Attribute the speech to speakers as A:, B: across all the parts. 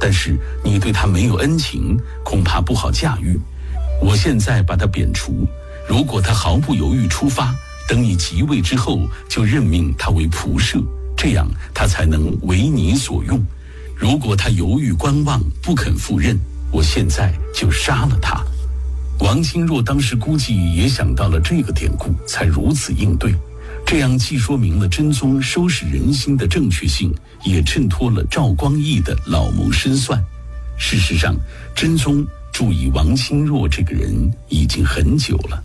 A: 但是你对他没有恩情，恐怕不好驾驭。我现在把他贬除，如果他毫不犹豫出发，等你即位之后，就任命他为仆射，这样他才能为你所用。如果他犹豫观望，不肯赴任，我现在就杀了他。王钦若当时估计也想到了这个典故，才如此应对。这样既说明了真宗收拾人心的正确性，也衬托了赵光义的老谋深算。事实上，真宗注意王钦若这个人已经很久了。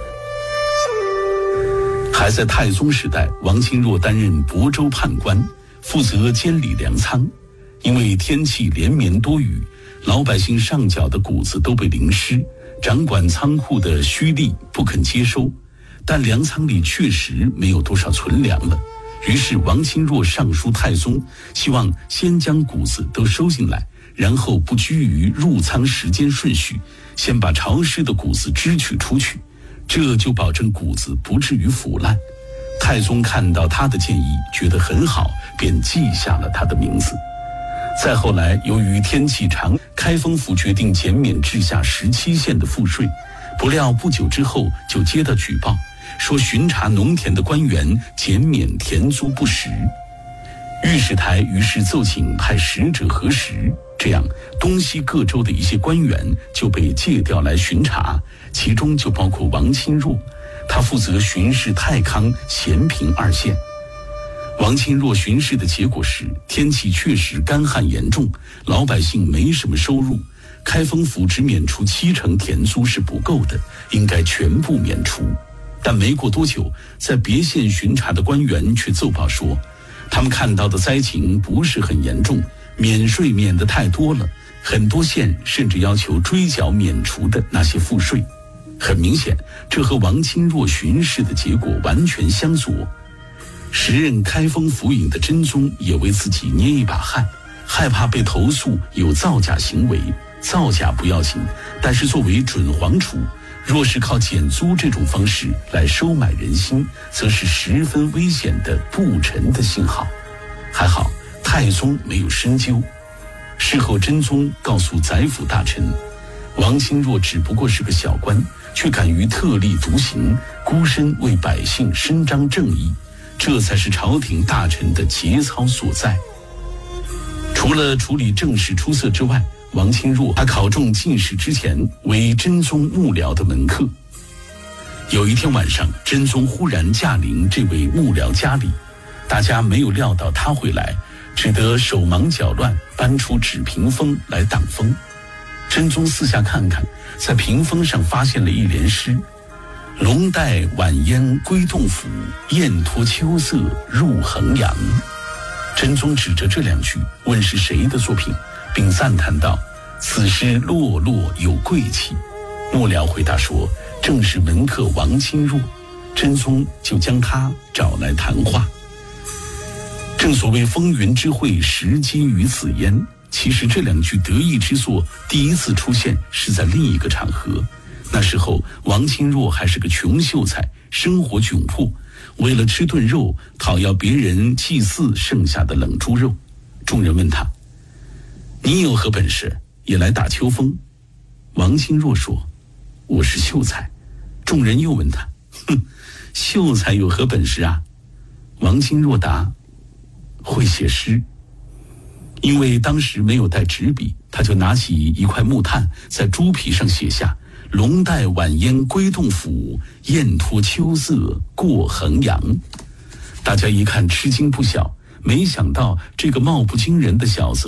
A: 还在太宗时代，王钦若担任亳州判官，负责监理粮仓。因为天气连绵多雨，老百姓上缴的谷子都被淋湿，掌管仓库的胥吏不肯接收，但粮仓里确实没有多少存粮了。于是王钦若上书太宗，希望先将谷子都收进来，然后不拘于入仓时间顺序，先把潮湿的谷子支取出去，这就保证谷子不至于腐烂。太宗看到他的建议，觉得很好，便记下了他的名字。再后来，由于天气长，开封府决定减免治下17县的赋税，不料不久之后就接到举报，说巡查农田的官员减免田租不实。御史台于是奏请派使者核实，这样东西各州的一些官员就被借调来巡查，其中就包括王钦若，他负责巡视太康、咸平2县。王钦若巡视的结果是，天气确实干旱严重，老百姓没什么收入，开封府只免除70%田租是不够的，应该全部免除。但没过多久，在别县巡查的官员却奏报说，他们看到的灾情不是很严重，免税免得太多了，很多县甚至要求追缴免除的那些赋税。很明显，这和王钦若巡视的结果完全相左。时任开封府尹的真宗也为自己捏一把汗，害怕被投诉有造假行为。造假不要紧，但是作为准皇储，若是靠减租这种方式来收买人心，则是十分危险的不臣的信号。还好太宗没有深究。事后真宗告诉宰辅大臣，王钦若只不过是个小官，却敢于特立独行，孤身为百姓伸张正义，这才是朝廷大臣的节操所在。除了处理政事出色之外，王钦若还考中进士之前为真宗幕僚的门客。有一天晚上，真宗忽然驾临这位幕僚家里，大家没有料到他会来，只得手忙脚乱搬出纸屏风来挡风。真宗四下看看，在屏风上发现了一联诗：龙带晚烟归洞府，雁脱秋色入衡阳。真宗指着这2句问是谁的作品，并赞叹道：此诗落落有贵气。幕僚回答说，正是门客王钦若。真宗就将他找来谈话。正所谓风云之会，时机于此焉。其实这2句得意之作第一次出现是在另一个场合。那时候王钦若还是个穷秀才，生活窘迫，为了吃顿肉，讨要别人祭祀剩下的冷猪肉。众人问他，你有何本事也来打秋风？王钦若说，我是秀才。众人又问他，秀才有何本事啊？王钦若答，会写诗。因为当时没有带纸笔，他就拿起一块木炭，在猪皮上写下龙带晚烟归洞府，雁脱秋色过衡阳。大家一看吃惊不小，没想到这个貌不惊人的小子